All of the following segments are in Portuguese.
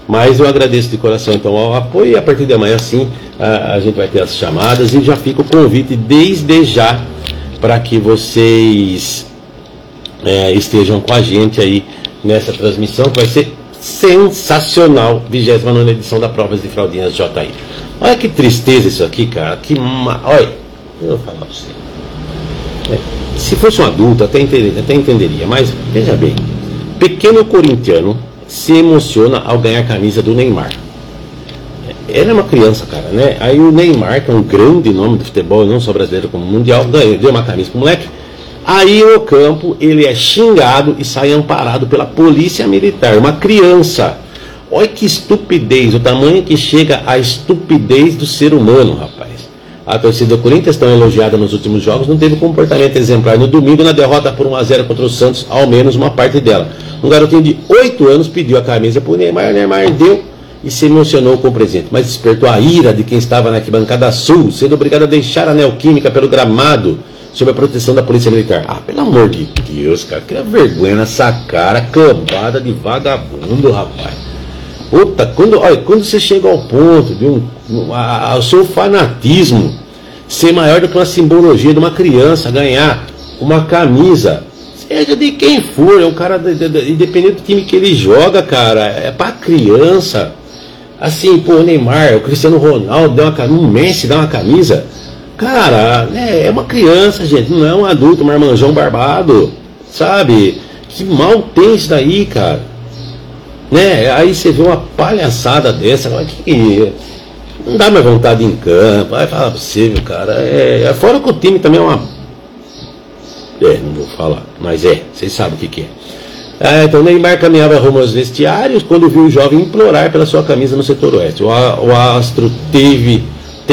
Mas eu agradeço de coração então ao apoio, e a partir de amanhã sim a gente vai ter as chamadas, e já fica o convite desde já para que vocês estejam com a gente aí nessa transmissão, que vai ser sensacional. 29ª edição da Provas de Fraldinhas JI. Olha que tristeza isso aqui, cara. Olha, eu vou falar pra você. Se fosse um adulto, até entenderia, mas veja bem, pequeno corintiano se emociona ao ganhar a camisa do Neymar. Ele é uma criança, cara, né? Aí o Neymar, que é um grande nome do futebol, não só brasileiro como mundial, deu uma camisa pro moleque. Aí no campo ele é xingado e sai amparado pela polícia militar. Uma criança. Olha que estupidez, o tamanho que chega a estupidez do ser humano, rapaz. A torcida do Corinthians, tão elogiada nos últimos jogos, não teve comportamento exemplar no domingo na derrota por 1-0 contra o Santos, ao menos uma parte dela. Um garotinho de 8 anos pediu a camisa para o Neymar, o Neymar deu e se emocionou com o presente, mas despertou a ira de quem estava na arquibancada sul, sendo obrigado a deixar a Neoquímica pelo gramado, sob a proteção da polícia militar. Ah, pelo amor de Deus, cara, que vergonha nessa cara, cambada de vagabundo, rapaz. Puta, quando você chega ao ponto de o seu fanatismo ser maior do que uma simbologia de uma criança ganhar uma camisa, seja de quem for, é um cara, independente do time que ele joga, cara, é pra criança. Assim, pô, o Neymar, o Cristiano Ronaldo deu uma camisa, o Messi dá uma camisa, cara, é uma criança, gente, não é um adulto, um marmanjão barbado, sabe? Que mal tem isso daí, cara. Né? Aí você vê uma palhaçada dessa, que não dá mais vontade em campo. Vai falar pra você, meu cara. Fora que o time também é uma. Não vou falar, mas vocês sabem o que é. Então o Neymar caminhava rumo aos vestiários quando viu o jovem implorar pela sua camisa no setor oeste. O astro teve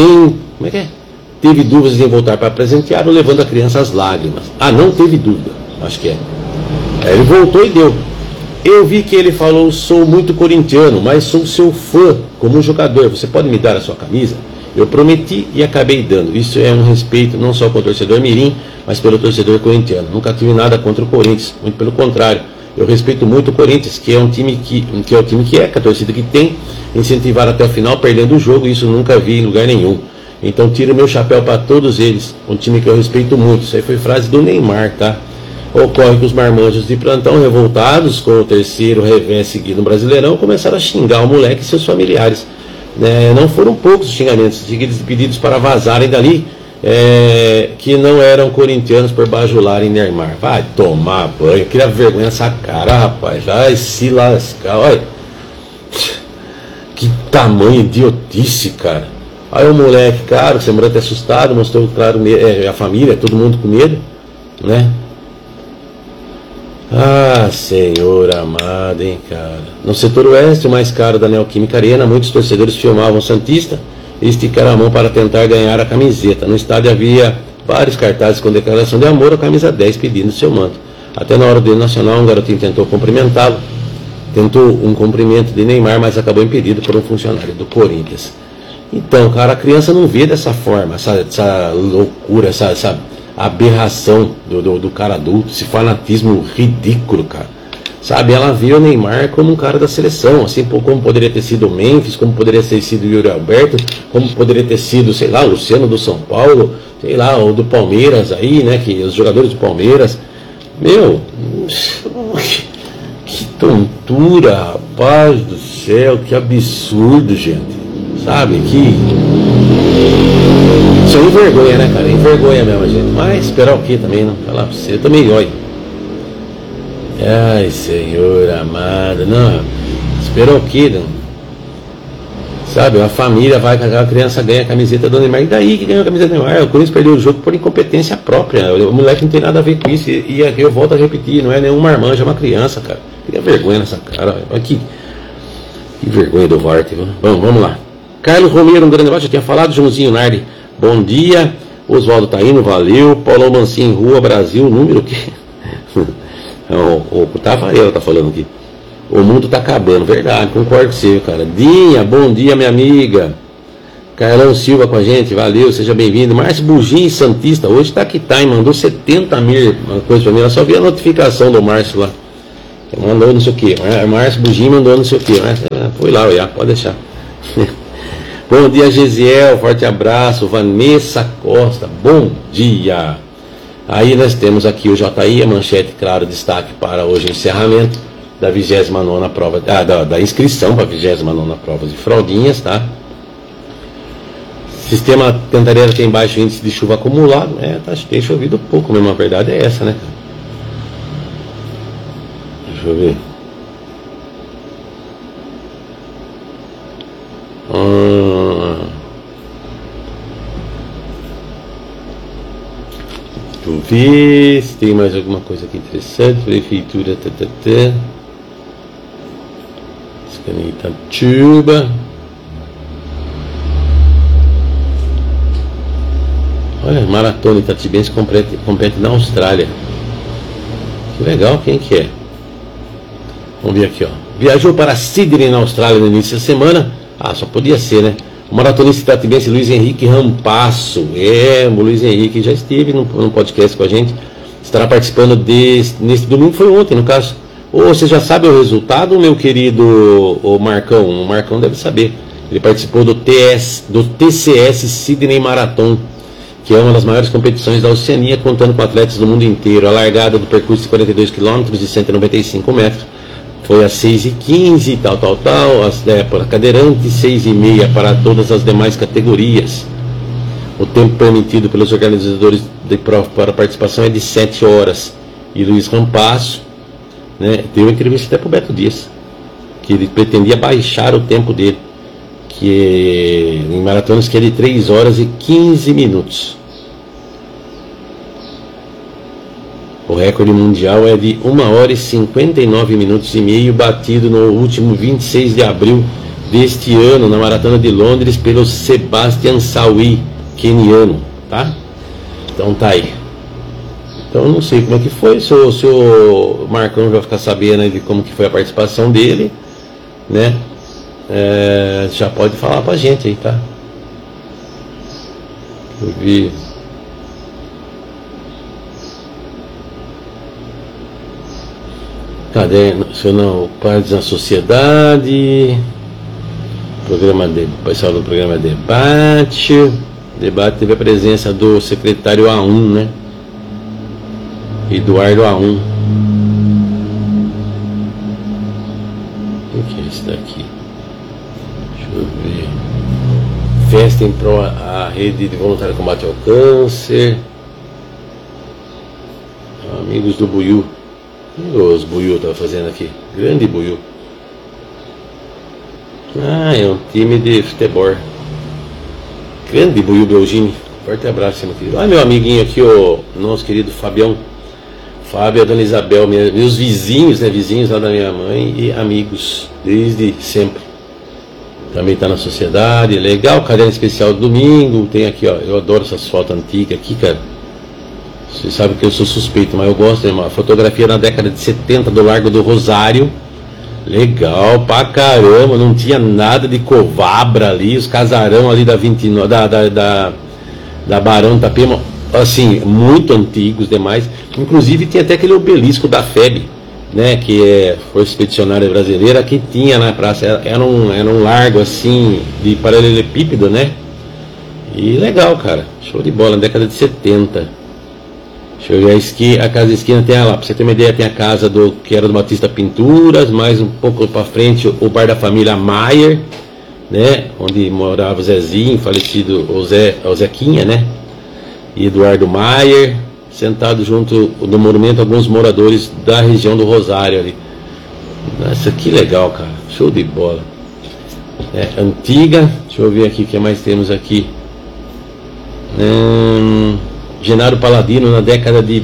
dúvidas em voltar para presentear, levando a criança às lágrimas. Não teve dúvida, acho que é. Ele voltou e deu. Eu vi que ele falou: sou muito corintiano, mas sou seu fã como jogador, você pode me dar a sua camisa? Eu prometi e acabei dando. Isso é um respeito não só com o torcedor mirim, mas pelo torcedor corintiano. Nunca tive nada contra o Corinthians, muito pelo contrário. Eu respeito muito o Corinthians, que é um time que a torcida que tem, incentivar até o final, perdendo o jogo, isso nunca vi em lugar nenhum. Então tiro meu chapéu para todos eles, um time que eu respeito muito. Isso aí foi frase do Neymar, tá? Ocorre que os marmanjos de plantão, revoltados com o terceiro revés seguido no Brasileirão, começaram a xingar o moleque e seus familiares. Não foram poucos os xingamentos, seguidos de pedidos para vazarem dali, que não eram corintianos por bajularem Neymar. Vai tomar banho, que vergonha essa cara, rapaz, vai se lascar, olha. Que tamanho idiotice, cara. Aí o moleque, cara, o semblante assustado, mostrou, claro, a família, todo mundo com medo, né? Ah, Senhor amado, hein, cara. No setor oeste, o mais caro da Neoquímica Arena, muitos torcedores filmavam o Santista e esticaram a mão para tentar ganhar a camiseta. No estádio havia vários cartazes com declaração de amor à camisa 10 pedindo seu manto. Até na hora do hino nacional, um garotinho tentou cumprimentá-lo. Tentou um cumprimento de Neymar, mas acabou impedido por um funcionário do Corinthians. Então, cara, a criança não vê dessa forma, essa loucura, essa aberração do cara adulto, esse fanatismo ridículo, cara. Sabe, ela vê o Neymar como um cara da seleção, assim como poderia ter sido o Memphis, como poderia ter sido o Yuri Alberto, como poderia ter sido, sei lá, o Luciano do São Paulo, sei lá, o do Palmeiras aí, né, que os jogadores do Palmeiras. Meu, que tontura, rapaz do céu, que absurdo, gente. Sabe, isso é envergonha, né, cara? Envergonha mesmo, gente. Mas esperar o que também, não? Falar pra você, eu também, olha. Ai, Senhor amado, não. Esperar o que, não? Sabe, a família vai, a criança ganha a camiseta do Neymar. E daí que ganhou a camiseta do Neymar? O Corinthians perdeu o jogo por incompetência própria. O moleque não tem nada a ver com isso. E aqui eu volto a repetir, não é nenhum marmanjo, é uma criança, cara. Fica vergonha nessa cara. Olha que vergonha do Varte, viu? Vamos lá. Carlos Romero, um grande abraço, já tinha falado. Joãozinho Nardi, bom dia. Oswaldo Taino, valeu. Paulo Mancini, Rua Brasil, número que? O Tafarel tá falando aqui. O mundo tá acabando, verdade, concordo com você, cara. Dinha, bom dia, minha amiga. Carlão Silva com a gente, valeu, seja bem-vindo. Márcio Bugim, Santista, hoje tá aqui, tá, e mandou 70 mil, uma coisa pra mim. Eu só vi a notificação do Márcio lá. Mandou não sei o que. Márcio Bugim mandou não sei o que. Foi lá olhar, pode deixar. Bom dia, Gesiel, forte abraço. Vanessa Costa, bom dia. Aí nós temos aqui o JI, a manchete, claro, destaque para hoje o encerramento da 29ª prova, da inscrição para a 29ª prova de fraldinhas, tá? Sistema Cantareira tem baixo índice de chuva acumulado, tem chovido pouco mesmo, a verdade é essa, né? Deixa eu ver. Deixa eu ver se tem mais alguma coisa aqui interessante. Prefeitura, Escaninha Itatiba. Olha, maratona itatibense compete na Austrália. Que legal, quem que é? Vamos ver aqui, ó. Viajou para Sydney, na Austrália, no início da semana. Só podia ser, né? O maratonista itatibense Luiz Henrique Rampasso. O Luiz Henrique já esteve num podcast com a gente. Estará participando nesse domingo, foi ontem, no caso. Você já sabe o resultado, meu querido Marcão? O Marcão deve saber. Ele participou do TCS Sydney Marathon, que é uma das maiores competições da Oceania, contando com atletas do mundo inteiro. A largada do percurso de 42 km e 195 metros foi às 6h15, para cadeirante, 6h30 para todas as demais categorias. O tempo permitido pelos organizadores de prova para a participação é de 7 horas. E Luiz Rampasso, né, deu uma entrevista até para o Beto Dias, que ele pretendia baixar o tempo dele, que em maratonas que é de 3 horas e 15 minutos. O recorde mundial é de 1 hora e 59 minutos e meio, batido no último 26 de abril deste ano, na Maratona de Londres, pelo Sebastian Sawi, queniano, tá? Então tá aí. Então eu não sei como é que foi, se o Marcão vai ficar sabendo aí de como que foi a participação dele, né? Já pode falar pra gente aí, tá? Eu vi. Cadê? Nacional Partes na Sociedade. Pessoal do programa Debate. Debate teve a presença do secretário A1, né? Eduardo A1. O que é isso daqui? Deixa eu ver. Festa em prol à rede de voluntário de combate ao câncer. Amigos do Buiú. O que os Buiú estão fazendo aqui? Grande Buiú. É um time de futebol. Grande Buiú Belgini. Forte abraço, meu querido. Olha meu amiguinho aqui, o nosso querido Fabião. Fábio e a dona Isabel, meus vizinhos, né? Vizinhos lá da minha mãe e amigos desde sempre. Também está na sociedade. Legal, caderno especial do domingo. Tem aqui, ó. Eu adoro essas fotos antigas aqui, cara. Você sabe que eu sou suspeito, mas eu gosto, né? Uma fotografia na década de 70 do Largo do Rosário. Legal pra caramba. Não tinha nada de covabra ali. Os casarão ali da 29, da Barão de Itapema, assim, muito antigos demais. Inclusive tinha até aquele obelisco da FEB, né? Que é Força Expedicionária Brasileira, que tinha na praça. Era um largo assim, de paralelepípedo, né? E legal, cara. Show de bola, na década de 70. Deixa eu ver, a casa da esquina tem lá, pra você ter uma ideia, tem a casa que era do Batista Pinturas, mais um pouco pra frente o bar da família Maier, né? Onde morava o Zezinho, falecido o Zequinha, né? E Eduardo Maier, sentado junto no monumento alguns moradores da região do Rosário ali. Nossa, que legal, cara. Show de bola. Antiga, deixa eu ver aqui o que mais temos aqui. Genaro Paladino na década de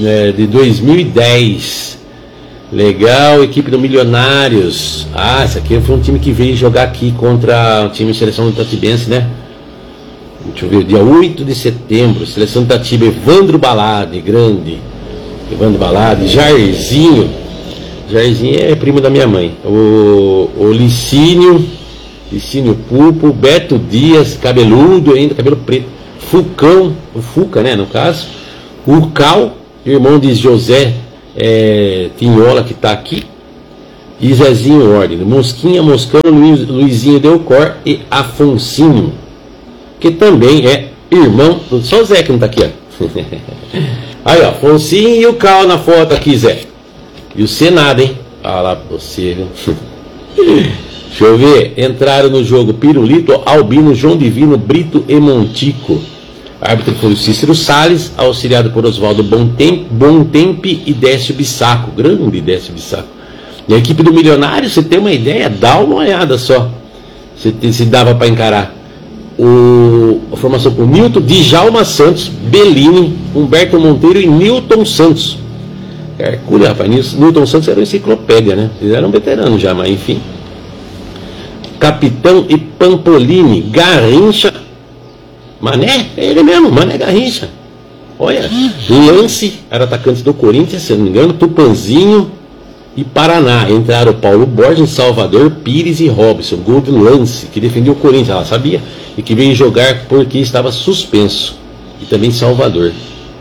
2010. Legal, equipe do Milionários. Esse aqui foi um time que veio jogar aqui contra o time de seleção do Itatibense, né? Deixa eu ver, dia 8 de setembro, seleção do Itatiba, Evandro Balade, grande. Evandro Balade, Jairzinho é primo da minha mãe. O Licínio Pulpo, Beto Dias, cabeludo ainda, cabelo preto. Fulcão, o Fuca, né, no caso. O Cal, irmão de José Tinhola, que está aqui. e Zezinho Ordem, Mosquinha, Moscão, Luizinho Delcor e Afonsinho, que também é irmão, só o Zé que não tá aqui, ó. Aí, ó, Afonsinho e o Cal na foto aqui, Zé. E o Senado, hein? Olha lá pra você, viu? Deixa eu ver. Entraram no jogo Pirulito, Albino, João Divino, Brito e Montico. Árbitro foi o Cícero Salles, auxiliado por Oswaldo Bontempe e Décio Bissaco. Grande Décio Bissaco. E a equipe do Milionário, você tem uma ideia? Dá uma olhada só. Se dava para encarar. A formação com Nilton, Djalma Santos, Bellini, Humberto Monteiro e Nilton Santos. Hercúleo, rapaz, Nilton Santos era uma enciclopédia, né? Eles eram veteranos já, mas enfim. Capitão e Pampolini, Garrincha, Mané, é ele mesmo, Mané Garrincha. Olha, Lance, era atacante do Corinthians, se não me engano, Tupanzinho e Paraná. Entraram Paulo Borges, Salvador, Pires e Robson. Gol do Lance, que defendeu o Corinthians, ela sabia, e que veio jogar porque estava suspenso. E também Salvador.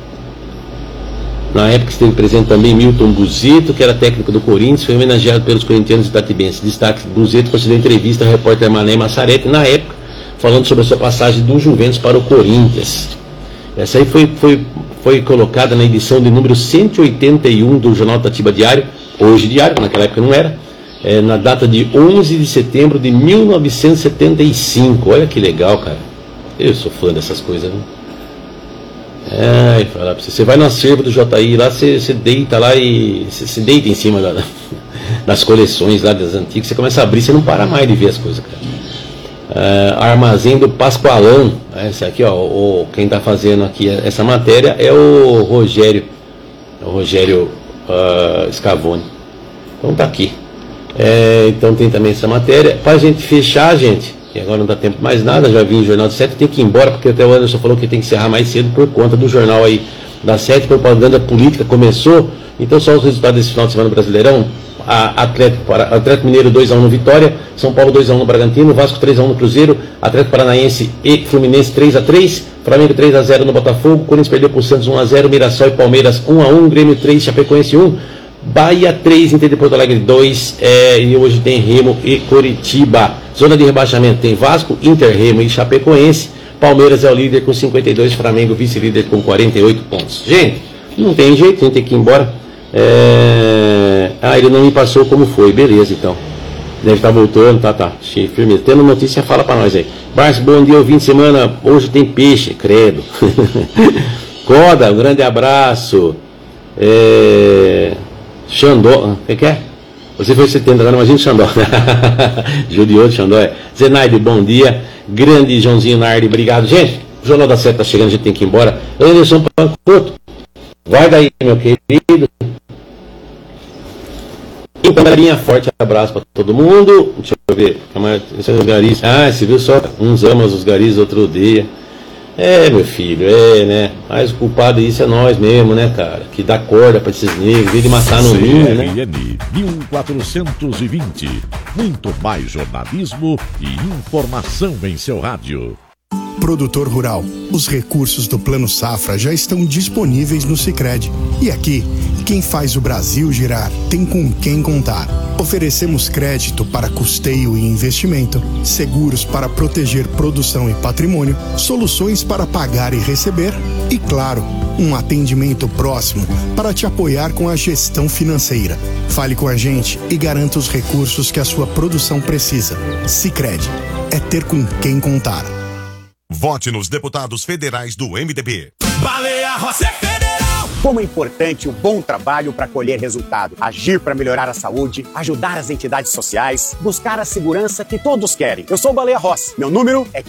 Na época esteve presente também Milton Buzeto, que era técnico do Corinthians, foi homenageado pelos corintianos itatibenses. Destaque: Buzeto concedeu entrevista ao repórter Mané Massarete, na época, falando sobre a sua passagem do Juventus para o Corinthians. Essa aí foi colocada na edição de número 181 do Jornal Itatiba Diário, hoje diário, naquela época não era, na data de 11 de setembro de 1975. Olha que legal, cara. Eu sou fã dessas coisas, né? Falar pra você. Você vai no acervo do JI lá, você deita lá e você deita em cima das coleções lá das antigas, você começa a abrir, você não para mais de ver as coisas, cara. Armazém do Pascoalão. Esse aqui, ó, quem está fazendo aqui essa matéria é o Rogério. É o Rogério Scavone. Então tá aqui. Então tem também essa matéria. Para a gente fechar, gente, e agora não dá tempo mais nada, já vi o Jornal do 7, tem que ir embora, porque até o Anderson falou que tem que encerrar mais cedo por conta do jornal aí da 7, propaganda política começou. Então só os resultados desse final de semana no Brasileirão. Atlético Mineiro 2-1 no Vitória, São Paulo 2-1 no Bragantino, Vasco 3-1 no Cruzeiro, Atlético Paranaense e Fluminense 3-3, Flamengo 3-0 no Botafogo, Corinthians perdeu por Santos 1-0, Mirassol e Palmeiras 1-1, Grêmio 3, Chapecoense 1, Bahia 3, Inter de Porto Alegre 2, e hoje tem Remo e Coritiba. Zona de rebaixamento tem Vasco, Inter, Remo e Chapecoense. Palmeiras é o líder com 52, Flamengo vice-líder com 48 pontos. Gente, não tem jeito, a gente tem que ir embora. Ele não me passou como foi, beleza então. Deve estar voltando, tá. Firmeza. Tendo notícia, fala pra nós aí. Barça, bom dia, fim de semana. Hoje tem peixe, credo. Coda, um grande abraço. Xandó, o que é? Você foi 70 agora, imagina o Xandó. Judioso, Xandó. Zenaide, bom dia. Grande Joãozinho Nardi, obrigado. Gente, o Jornal da Sete tá chegando, a gente tem que ir embora. Anderson Pancoto, vai daí, meu querido. Então, galerinha, forte abraço para todo mundo. Deixa eu ver. Os garis. Você viu só? Uns amam os garis, outros odeiam. Meu filho, né? Mas o culpado disso é nós mesmo, né, cara? Que dá corda para esses negros, vir de matar no ninho, né? CRN 1420. Muito mais jornalismo e informação em seu rádio. Produtor rural, os recursos do Plano Safra já estão disponíveis no Sicredi. E aqui, quem faz o Brasil girar tem com quem contar. Oferecemos crédito para custeio e investimento, seguros para proteger produção e patrimônio, soluções para pagar e receber e, claro, um atendimento próximo para te apoiar com a gestão financeira. Fale com a gente e garanta os recursos que a sua produção precisa. Sicredi, é ter com quem contar. Vote nos deputados federais do MDB. Baleia Rossi é federal! Como é importante o bom trabalho para colher resultado. Agir para melhorar a saúde, ajudar as entidades sociais, buscar a segurança que todos querem. Eu sou o Baleia Rossi. Meu número é